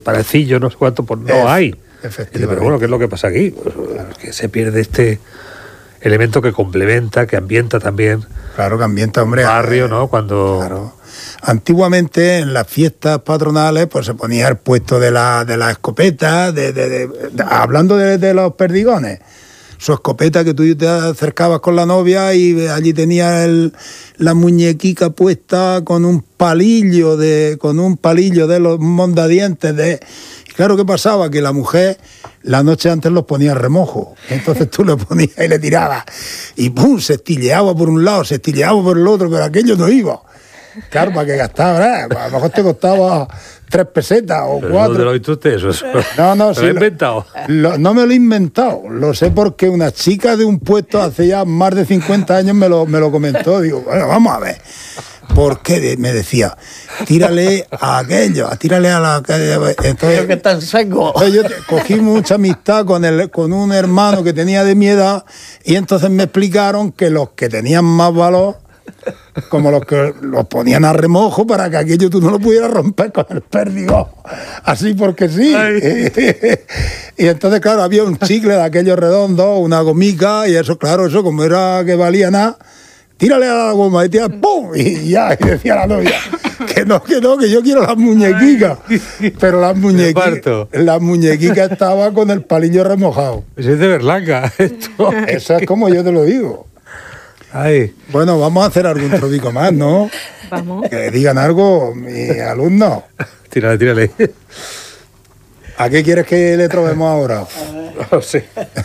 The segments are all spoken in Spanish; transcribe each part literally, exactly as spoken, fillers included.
parecillo, no sé cuánto, pues no Ef- hay. Efectivamente. Pero bueno, ¿qué es lo que pasa aquí? Pues, que se pierde este elemento que complementa, que ambienta también Claro que ambienta, hombre. el barrio, ¿no? Cuando... Claro. Antiguamente en las fiestas patronales pues se ponía el puesto de la, de la escopeta, de, de, de, de, hablando de, de los perdigones. Su escopeta que tú te acercabas con la novia y allí tenía el, la muñequica puesta con un palillo de con un palillo de los mondadientes de... Y claro, ¿qué pasaba? Que la mujer la noche antes los ponía en remojo. Entonces tú le ponías y le tirabas. Y ¡pum! Se estilleaba por un lado, se estilleaba por el otro, pero aquello no iba. Claro, para que gastaba, ¿verdad? A lo mejor te costaba tres pesetas o Pero cuatro. ¿dónde lo has visto usted? Eso, eso. No, no, ¿Lo sí. he inventado? Lo, no me lo he inventado. Lo sé porque una chica de un puesto hace ya más de cincuenta años me lo, me lo comentó. Digo, bueno, vamos a ver. ¿Por qué? Me decía, tírale a aquello, tírale a la... Entonces, Creo que están secos. entonces yo te- cogí mucha amistad con, el, con un hermano que tenía de mi edad y entonces me explicaron que los que tenían más valor, como los que los ponían a remojo para que aquello tú no lo pudieras romper con el perdigón, así porque sí. Y entonces, claro, había un chicle de aquellos redondos, una gomica, y eso, claro, eso como era que valía nada, tírale a la goma y tira, ¡pum! Y ya, y decía la novia, que no, que no, que yo quiero las muñequicas. Pero las muñequicas, parto. las muñequicas estaban con el palillo remojado. Eso es de Berlanga, esto. Eso es como yo te lo digo. Ay, Bueno, vamos a hacer algún tropico más, ¿no? Vamos. Que digan algo mis alumnos. tírale, tírale. ¿A qué quieres que le trovemos ahora? No sé.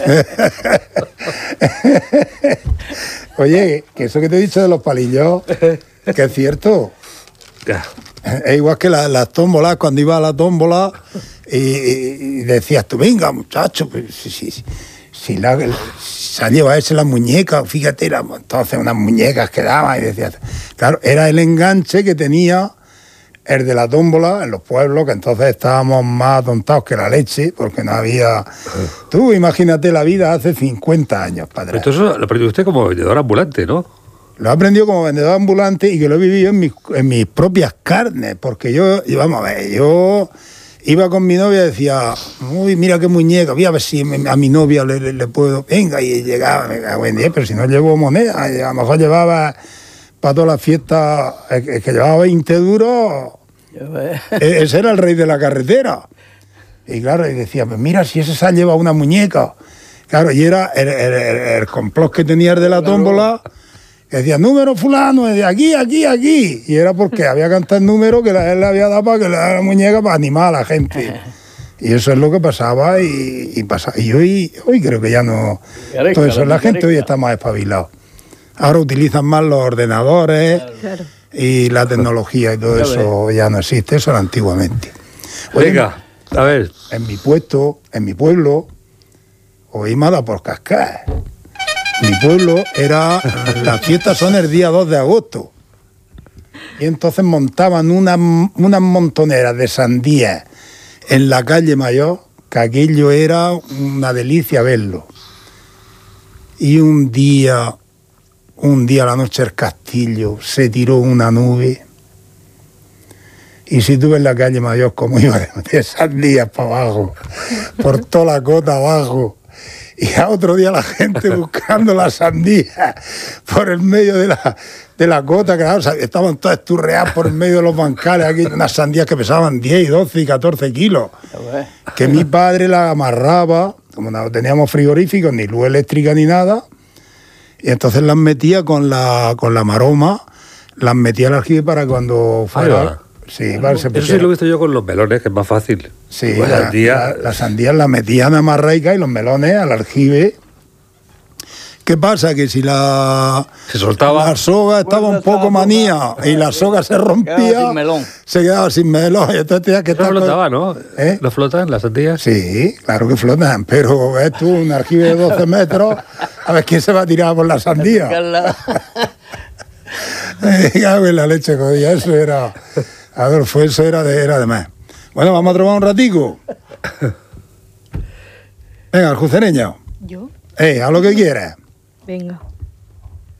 Oye, que eso que te he dicho de los palillos, que es cierto. Ya. Es igual que la- las tómbolas, cuando iba a la tómbola y, y decías tú, venga, muchacho, pues, si, si, si, si la, se ha llevado ese la muñeca, fíjate, la, entonces unas muñecas que daban y decías, claro, era el enganche que tenía el de la tómbola en los pueblos, que entonces estábamos más atontados que la leche, porque no había... Tú imagínate la vida hace cincuenta años, padre. Pero esto eso lo aprendió usted como vendedor ambulante, ¿no? Lo he aprendido como vendedor ambulante y que lo he vivido en mis, en mis propias carnes, porque yo, yo, vamos a ver, yo iba con mi novia y decía, uy, mira qué muñeca, voy a ver si me- a mi novia le, le- le puedo, venga, y llegaba, me cago en diez, pero si no llevo moneda, y a lo mejor llevaba para todas las fiestas, el, el que llevaba veinte duros, e- ese era el rey de la carretera. Y claro, y decía, pues mira, si ese se ha llevado una muñeca. Claro, y era el, el, el, el complot que tenía el de la tómbola, que decía, número fulano, de aquí, aquí, aquí. Y era porque había cantado el número que la, él le había dado para que le dara la muñeca para animar a la gente. Y eso es lo que pasaba y, y pasaba. Y hoy, hoy creo que ya no... Picaresca, Todo eso, la la gente hoy picaresca. está más espabilada. Ahora utilizan más los ordenadores Claro. y la tecnología y todo Ya eso ya no existe, eso era antiguamente. Oye, Venga, a ver. en mi puesto, en mi pueblo, hoy me ha dado por cascar. Mi pueblo era, las fiestas son el día dos de agosto. Y entonces montaban unas, unas montoneras de sandías en la calle Mayor, que aquello era una delicia verlo. Y un día, un día a la noche el castillo se tiró una nube. Y si tú ves la calle Mayor como iba de sandías para abajo, por toda la cota abajo, y a otro día la gente buscando la sandía por el medio de la, de la cota, claro, o sea, estaban todas esturreadas por el medio de los bancales, aquí unas sandías que pesaban diez, doce y catorce kilos, que mi padre la amarraba, como no teníamos frigoríficos, ni luz eléctrica ni nada, y entonces las metía con la, con la maroma, las metía al aljibe para cuando fuera... va. Sí, para que se Eso sí pusiera- lo he visto yo con los melones, que es más fácil. Sí, Pues la- al día- la- las sandías las metían amarraicas y los melones al aljibe. ¿Qué pasa? Que si la, Se soltaba. la soga estaba un poco manía y la soga se Quedaba rompía, sin melón. se quedaba sin melón. Y entonces tenías que Eso estar con- flotaba, ¿no? ¿Eh? ¿Lo flotan las sandías? Sí, claro que flotan, pero ves tú, un aljibe de doce metros, a ver quién se va a tirar por la sandía. Carla. Me cago en la leche, jodía, eso era... Adolfo, eso era de, era de más. Bueno, vamos a trobar un ratico. Venga, el jucereño. ¿Yo? Eh, a lo que quieras. Venga.